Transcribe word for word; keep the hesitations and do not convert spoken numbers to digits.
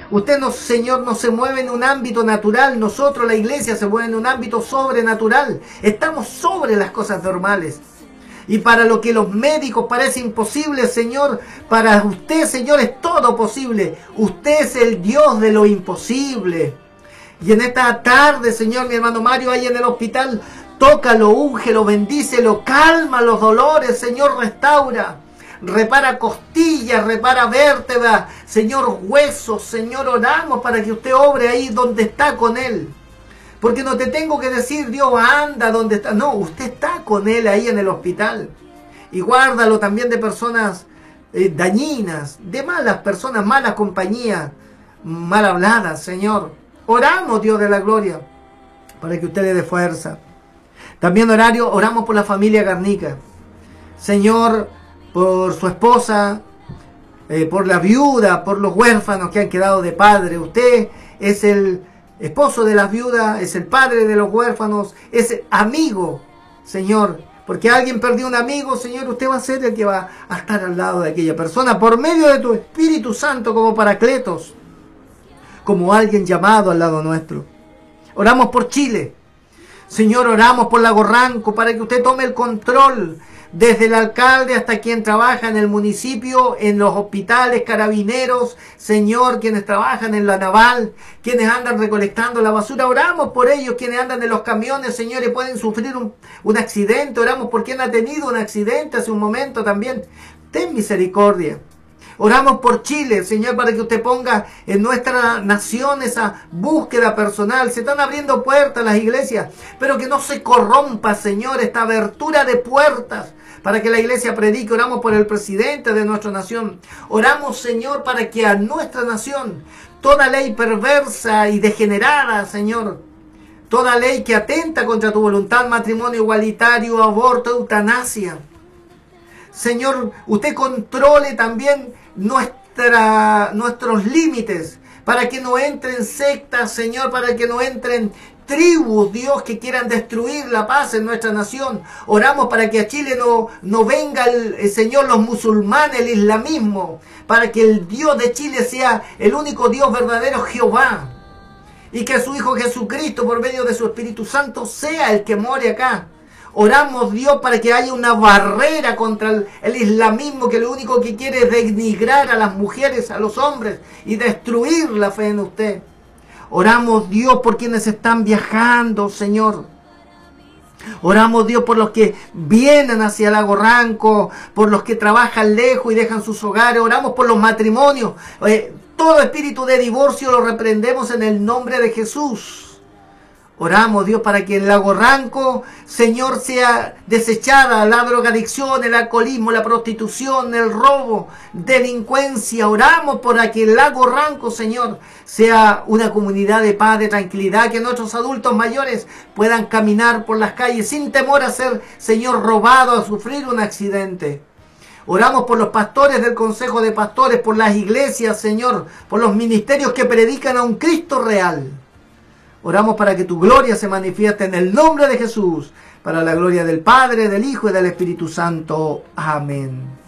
Usted, no, Señor, no se mueve en un ámbito natural. Nosotros, la iglesia, se mueve en un ámbito sobrenatural. Estamos sobre las cosas normales. Y para lo que los médicos parece imposible, Señor, para usted, Señor, es todo posible. Usted es el Dios de lo imposible. Y en esta tarde, Señor, mi hermano Mario, ahí en el hospital, tócalo, úngelo, bendícelo, calma los dolores, Señor, restaura. Repara costillas, repara vértebras, Señor, huesos, Señor, oramos para que usted obre ahí donde está con él. Porque no te tengo que decir, Dios, anda donde está. No, usted está con él ahí en el hospital. Y guárdalo también de personas eh, dañinas, de malas personas, malas compañías, mal habladas, Señor. Oramos, Dios de la gloria, para que usted le dé fuerza. También, horario, oramos por la familia Garnica. Señor, por su esposa, eh, por la viuda, por los huérfanos que han quedado de padre. Usted es el esposo de las viudas, es el padre de los huérfanos, es amigo, Señor. Porque alguien perdió un amigo, Señor, usted va a ser el que va a estar al lado de aquella persona por medio de tu Espíritu Santo como paracletos, como alguien llamado al lado nuestro. Oramos por Chile. Señor, oramos por Lago Ranco para que usted tome el control desde el alcalde hasta quien trabaja en el municipio, en los hospitales, carabineros, Señor, quienes trabajan en la naval, quienes andan recolectando la basura. Oramos por ellos, quienes andan en los camiones, Señor, y pueden sufrir un, un accidente. Oramos por quien ha tenido un accidente hace un momento también. Ten misericordia. Oramos por Chile, Señor, para que usted ponga en nuestra nación esa búsqueda personal. Se están abriendo puertas las iglesias, pero que no se corrompa, Señor, esta abertura de puertas para que la iglesia predique. Oramos por el presidente de nuestra nación. Oramos, Señor, para que a nuestra nación toda ley perversa y degenerada, Señor, toda ley que atenta contra tu voluntad, matrimonio igualitario, aborto, eutanasia, Señor, usted controle también nuestra, nuestros límites, para que no entren sectas, Señor, para que no entren tribus, Dios, que quieran destruir la paz en nuestra nación. Oramos para que a Chile no, no venga, el, el Señor, los musulmanes, el islamismo, para que el Dios de Chile sea el único Dios verdadero, Jehová, y que su Hijo Jesucristo, por medio de su Espíritu Santo, sea el que more acá. Oramos, Dios, para que haya una barrera contra el, el islamismo, que lo único que quiere es denigrar a las mujeres, a los hombres, y destruir la fe en usted. Oramos, Dios, por quienes están viajando, Señor. Oramos, Dios, por los que vienen hacia Lago Ranco, por los que trabajan lejos y dejan sus hogares. Oramos por los matrimonios. Eh, todo espíritu de divorcio lo reprendemos en el nombre de Jesús. Oramos, Dios, para que en Lago Ranco, Señor, sea desechada la drogadicción, el alcoholismo, la prostitución, el robo, delincuencia. Oramos para que el Lago Ranco, Señor, sea una comunidad de paz, de tranquilidad, que nuestros adultos mayores puedan caminar por las calles sin temor a ser, Señor, robados, a sufrir un accidente. Oramos por los pastores del Consejo de Pastores, por las iglesias, Señor, por los ministerios que predican a un Cristo real. Oramos para que tu gloria se manifieste en el nombre de Jesús, para la gloria del Padre, del Hijo y del Espíritu Santo. Amén.